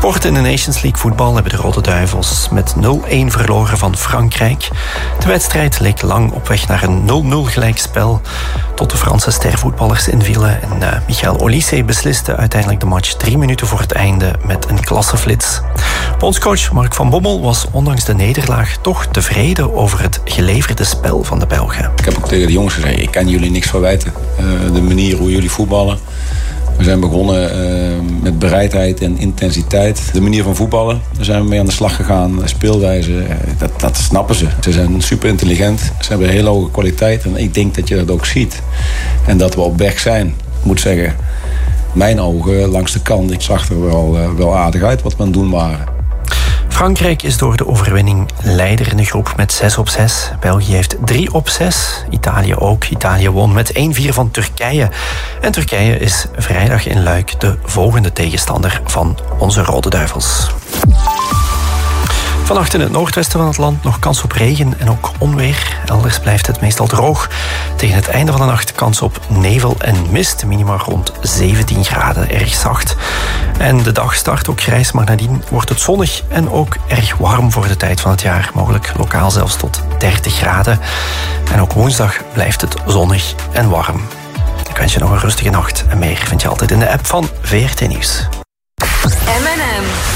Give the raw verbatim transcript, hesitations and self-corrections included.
Sport in de Nations League voetbal hebben de Rode Duivels met nul-een verloren van Frankrijk. De wedstrijd leek lang op weg naar een nul-nul gelijkspel, tot de Franse stervoetballers invielen en uh, Michael Olise besliste uiteindelijk de match drie minuten voor het einde met een klasseflits. Bondscoach Mark van Bommel was ondanks de nederlaag toch tevreden over het geleverde spel van de Belgen. Ik heb ook tegen de jongens gezegd, ik kan jullie niks verwijten. Uh, de manier hoe jullie voetballen. We zijn begonnen uh, met bereidheid en intensiteit. De manier van voetballen, daar zijn we mee aan de slag gegaan. Speelwijze, uh, dat, dat snappen ze. Ze zijn super intelligent, ze hebben een hele hoge kwaliteit. En ik denk dat je dat ook ziet. En dat we op weg zijn. Ik moet zeggen, mijn ogen langs de kant, ik zag er wel, uh, wel aardig uit wat we aan het doen waren. Frankrijk is door de overwinning leider in de groep met zes op zes. België heeft drie op zes. Italië ook. Italië won met één-vier van Turkije. En Turkije is vrijdag in Luik de volgende tegenstander van onze Rode Duivels. Vannacht in het noordwesten van het land nog kans op regen en ook onweer. Elders blijft het meestal droog. Tegen het einde van de nacht kans op nevel en mist. Minimaal rond zeventien graden, erg zacht. En de dag start ook grijs, maar nadien wordt het zonnig en ook erg warm voor de tijd van het jaar. Mogelijk lokaal zelfs tot dertig graden. En ook woensdag blijft het zonnig en warm. Ik wens je nog een rustige nacht. En meer vind je altijd in de app van V R T Nieuws. M en M.